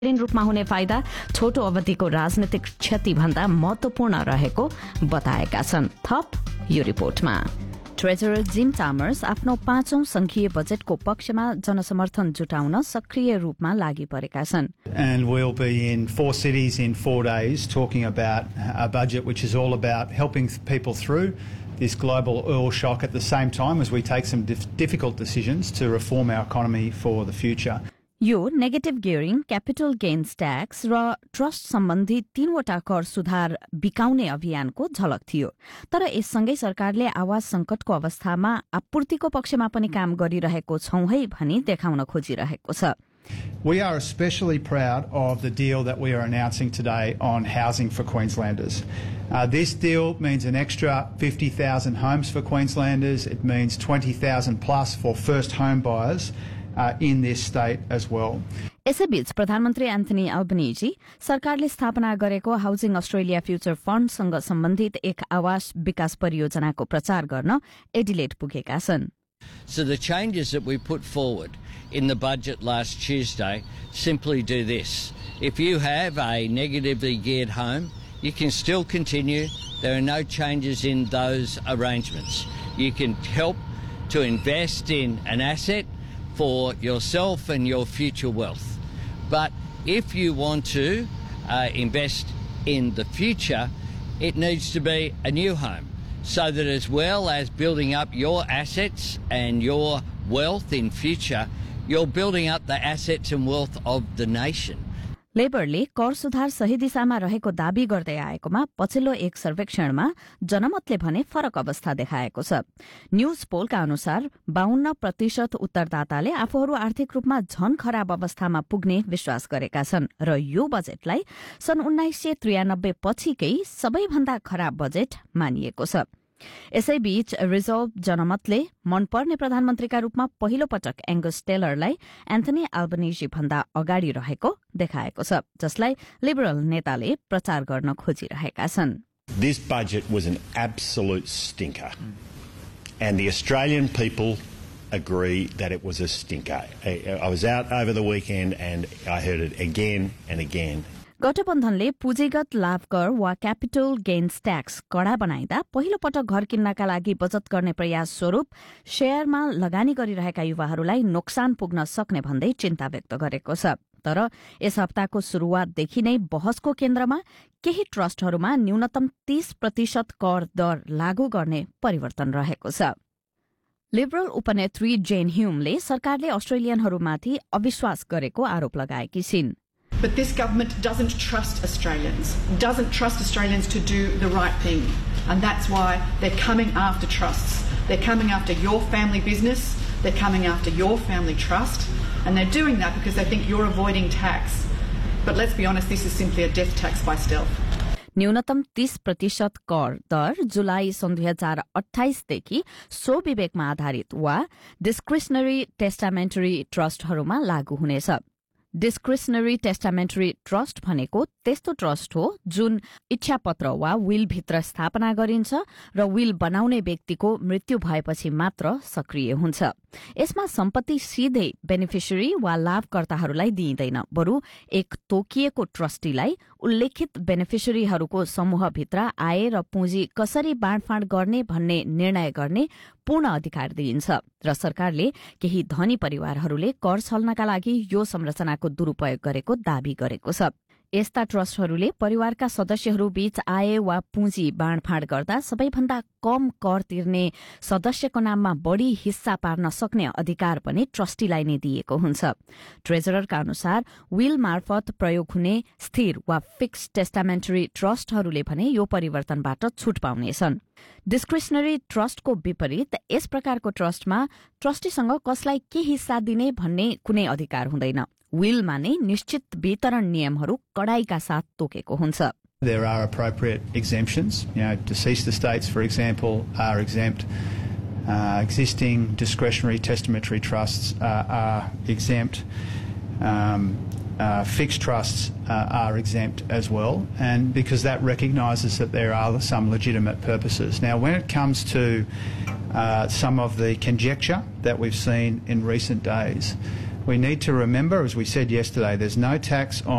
रूपमा हुने फाइदा छोटो अवधिको राजनीतिक क्षति भन्दा महत्वपूर्ण रहेको बताएका छन्। थप यो रिपोर्टमा। ट्रेजरर जिम चामर्स आफ्नो 5औं संघीय बजेटको पक्षमा जनसमर्थन जुटाउन सक्रिय रूपमा लागि परेका छन्। And we'll be in 4 cities in 4 days talking about a budget which is all about helping people through this global oil shock at the same time as we take some difficult decisions to reform our economy for the future. यो negative गियरिङ, capital gains tax र trust सम्बन्धी 3वटा कर सुधार बिकाउने अभियानको झलक थियो। तर यससँगै सरकारले आवास संकटको अवस्थामा आपूर्तिको पक्षमा पनि काम गरिरहेको छौं है भनी देखाउन खोजिरहेको छ। We are especially proud of the deal that we are announcing today on housing for Queenslanders. This deal means an extra 50,000 homes for Queenslanders. It means 20,000 plus for first home buyers in this state as well. यसैबीच प्रधानमन्त्री Anthony Albanese सरकारले स्थापना गरेको housing Australia future फण्डसँग सम्बन्धित एक आवास विकास परियोजनाको प्रचार गर्न एडिलेड पुगेका छन्। So the changes that we put forward in the budget last Tuesday simply do this. If you have a negatively geared home, you can still continue. There are no changes in those arrangements. You can help to invest in an asset for yourself and your future wealth. But if you want to invest in the future, it needs to be a new home, so that as well as building up your assets and your wealth in future, you're building up the assets and wealth of the nation. लेबरले कर सुधार सही दिशामा रहेको दावी गर्दै आएकोमा पछिल्लो एक सर्वेक्षणमा जनमतले भने फरक अवस्था देखाएको छ। न्यूज पोलका अनुसार 52% उत्तरदाताले आफूहरू आर्थिक रूपमा झन खराब अवस्थामा पुग्ने विश्वास गरेका छन् र यो बजेटलाई सन् 1993 पछिकै सबैभन्दा खराब बजेट मानिएको छ। यसैबीच रिजर्भ जनमतले मनपर्ने प्रधानमन्त्रीका रूपमा पहिलो पटक एंगस टेलरलाई एन्थनी अल्बनीजी भन्दा अगाडि रहेको देखाएको छ, जसलाई लिबरल नेताले प्रचार गर्न खोजिरहेका छन्। This budget was an absolute stinker, and the Australian people agree that it was a stinker. I was out over the weekend and I heard it again and again. गठबन्धनले पुँजीगत लाभ कर वा क्यापिटल गेन्स ट्याक्स कडा बनाइदा पहिलो पटक घर किन्नका लागि बचत गर्ने प्रयास स्वरूप शेयरमा लगानी गरिरहेका युवाहरूलाई नोक्सान पुग्न सक्ने भन्दै चिन्ता व्यक्त गरेको छ। तर यस हप्ताको शुरूआतदेखि नै बहसको केन्द्रमा केही ट्रस्टहरूमा न्यूनतम 30% कर दर लागू गर्ने परिवर्तन रहेको छ। लिबरल उपनेत्री जेन ह्युमले सरकारले अस्ट्रेलियनहरूमाथि अविश्वास गरेको आरोप लगाएकी छिन्। But this government doesn't trust Australians to do the right thing. And that's why they're coming after trusts. They're coming after your family business. They're coming after your family trust. And they're doing that because they think you're avoiding tax. But let's be honest, this is simply a death tax by stealth. न्यूनतम 30% कर दर जुलाई सन् 2028 देखि so विवेकमा आधारित वा discretionary टेस्टामेन्टरी ट्रस्टहरूमा लागू हुनेछ। Discretionary टेस्टामेन्टरी trust भनेको त्यस्तो ट्रस्ट हो जुन इच्छापत्र वा विलभित्र स्थापना गरिन्छ र विल बनाउने व्यक्तिको मृत्यु भएपछि मात्र सक्रिय हुन्छ। यसमा सम्पत्ति सीधै बेनिफिशरी वा लाभकर्ताहरूलाई दिइँदैन, बरु एक तोकिएको ट्रस्टीलाई उल्लेखित बेनिफिशरीहरूको समूहभित्र आय र पुँजी कसरी बाँडफाँड गर्ने भन्ने निर्णय गर्ने पूर्ण अधिकार दिइन्छ र सरकारले केही धनी परिवारहरूले कर छल्नका लागि यो संरचनाको दुरूपयोग गरेको दावी गरेको छ। यस्ता ट्रस्टहरूले परिवारका सदस्यहरूबीच आय वा पुँजी बाँडफाँड गर्दा सबैभन्दा कम कर तिर्ने सदस्यको नाममा बढ़ी हिस्सा पार्न सक्ने अधिकार पनि ट्रस्टीलाई नै दिएको हुन्छ। ट्रेजररका अनुसार विल मार्फत प्रयोग हुने स्थिर वा फिक्स्ड टेस्टामेन्टरी ट्रस्टहरूले भने यो परिवर्तनबाट छुट पाउनेछन्। डिस्क्रिशनरी ट्रस्टको विपरीत यस प्रकारको ट्रस्टमा ट्रस्टीसँग कसलाई के हिस्सा दिने भन्ने कुनै अधिकार हुँदैन। विलमा नै निश्चित वितरण नियमहरू कडाईका साथ तोकेको हुन्छ। There are appropriate exemptions. Deceased estates, for example, are exempt. Existing discretionary testamentary trusts are exempt. Fixed trusts are exempt as well, and because that recognises that there are some legitimate purposes. Now, when it comes to some of the conjecture that we've seen in recent days, we need to remember, as we said yesterday, there's no tax on